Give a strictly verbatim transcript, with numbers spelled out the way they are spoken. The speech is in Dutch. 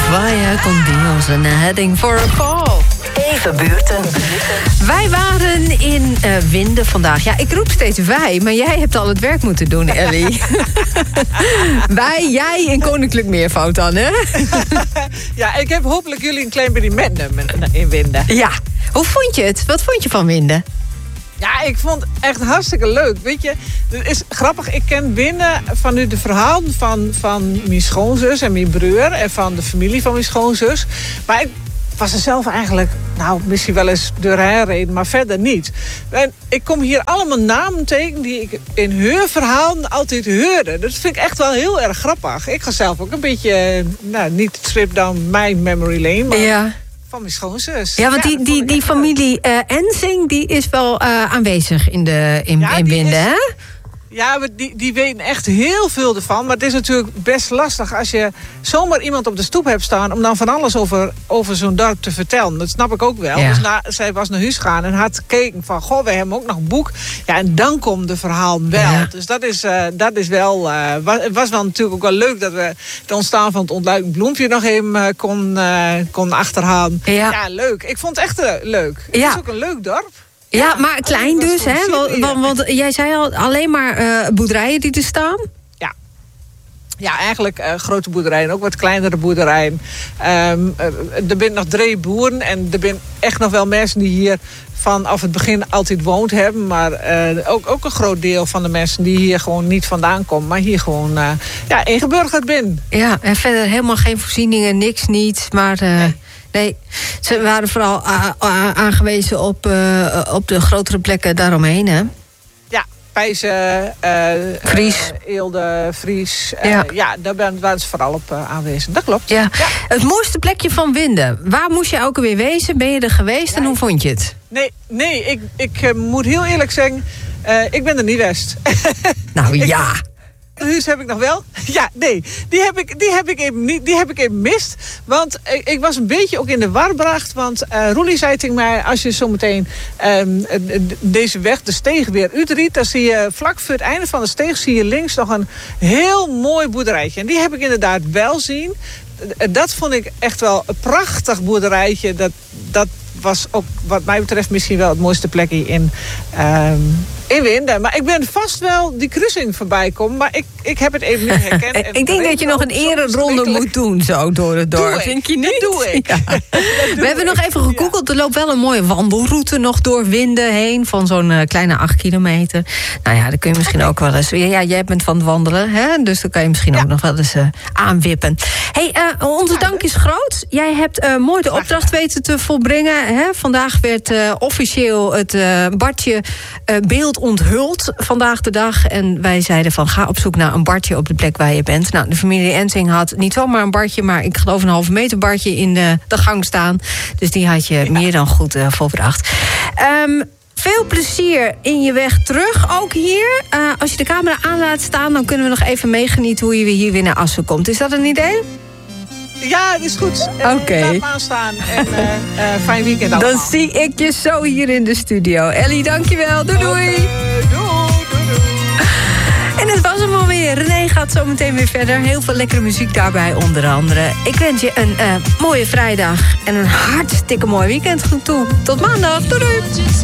Vaya con Dios and heading for a fall. Even buurten. Wij waren in uh, Winden vandaag. Ja, ik roep steeds wij, maar jij hebt al het werk moeten doen, Ellie. Wij, jij in Koninklijk Meervoud dan, hè? Ja, ik heb hopelijk jullie een klein beetje metnemen in Winden. Ja. Hoe vond je het? Wat vond je van Winden? Ja, ik vond het echt hartstikke leuk. Weet je, het is grappig. Ik ken Winden van nu de verhalen van, van mijn schoonzus en mijn broer en van de familie van mijn schoonzus. Maar ik was er zelf eigenlijk, nou, misschien wel eens doorheen reden, maar verder niet. En ik kom hier allemaal namen tegen die ik in hun verhalen altijd hoorde. Dat vind ik echt wel heel erg grappig. Ik ga zelf ook een beetje, nou, niet trip down my memory lane, maar ja. Van mijn schoonzus. Ja, want ja, die, die, die familie uh, Ensing, die is wel uh, aanwezig in, de, in, ja, in Winden, hè? Ja, die, die weten echt heel veel ervan. Maar het is natuurlijk best lastig als je zomaar iemand op de stoep hebt staan om dan van alles over, over zo'n dorp te vertellen. Dat snap ik ook wel. Ja. Dus na, zij was naar huis gaan en had gekeken van, goh, we hebben ook nog een boek. Ja, en dan komt de verhaal wel. Ja. Dus dat is, uh, dat is wel... Uh, was, het was wel natuurlijk ook wel leuk dat we het ontstaan van het ontluikend bloempje nog even uh, kon, uh, kon achterhalen. Ja. Ja, leuk. Ik vond het echt uh, leuk. Het ja. is ook een leuk dorp. Ja, ja, maar klein dus, hè? Want, want, want jij zei al, alleen maar uh, boerderijen die er staan? Ja. Ja, eigenlijk uh, grote boerderijen, ook wat kleinere boerderijen. Um, uh, er zijn nog drie boeren en er zijn echt nog wel mensen die hier vanaf het begin altijd woont hebben. Maar uh, ook, ook een groot deel van de mensen die hier gewoon niet vandaan komen, maar hier gewoon uh, ja, ingeburgerd zijn. Ja, en verder helemaal geen voorzieningen, niks niet, maar... Uh... Nee. Nee, ze waren vooral aangewezen op, uh, op de grotere plekken daaromheen, hè? Ja, Pijzen, uh, Fries. Uh, Eelde, Fries. Uh, ja. ja, daar waren ze vooral op uh, aanwezig. Dat klopt. Ja. Ja. Het mooiste plekje van Winden. Waar moest je ook alweer wezen? Ben je er geweest ja, en hoe vond je het? Nee, nee ik, ik uh, moet heel eerlijk zeggen, uh, ik ben er niet west. Nou ja. Huis heb ik nog wel. Ja, nee. Die heb ik, die heb ik even niet. Die heb ik even mist. Want ik, ik was een beetje ook in de war gebracht. Want uh, Roelie zei tegen mij, als je zometeen um, deze weg, de steeg weer uitriet, dan zie je vlak voor het einde van de steeg zie je links nog een heel mooi boerderijtje. En die heb ik inderdaad wel zien. Dat vond ik echt wel een prachtig boerderijtje. Dat, dat was ook wat mij betreft misschien wel het mooiste plekje in, um, in Winden. Maar ik ben vast wel die kruising voorbij komen. Maar ik, ik heb het even niet herkend. En ik denk dat je nog een ereronde moet doen zo door het dorp. Denk je niet? Dat doe ik. Ja. Dat doe We hebben nog even gegoogeld. Er loopt wel een mooie wandelroute nog door Winden heen. Van zo'n uh, kleine acht kilometer. Nou ja, dan kun je misschien ook wel eens... Ja, jij bent van het wandelen. Hè? Dus dan kan je misschien ja. ook nog wel eens uh, aanwippen. Hey, uh, onze dank is groot. Jij hebt uh, mooi de opdracht weten te volbrengen. Hè? Vandaag werd uh, officieel het uh, Bartje uh, beeld onthuld. Vandaag de dag. En wij zeiden van ga op zoek naar een Bartje op de plek waar je bent. Nou, de familie Ensing had niet zomaar een Bartje, maar ik geloof een halve meter Bartje in de, de gang staan. Dus die had je ja. meer dan goed uh, volbracht. Um, Veel plezier in je weg terug, ook hier. Uh, als je de camera aan laat staan, dan kunnen we nog even meegenieten hoe je weer hier weer naar Assen komt. Is dat een idee? Ja, dat is goed. Oké. Okay. Laat me aanstaan en uh, uh, fijn weekend allemaal. Dan zie ik je zo hier in de studio. Ellie, dankjewel. Doei doei. Okay. Doei, doei, doei. En het was hem alweer. René gaat zo meteen weer verder. Heel veel lekkere muziek daarbij, onder andere. Ik wens je een uh, mooie vrijdag en een hartstikke mooi weekend toe. Tot maandag. Doei doei.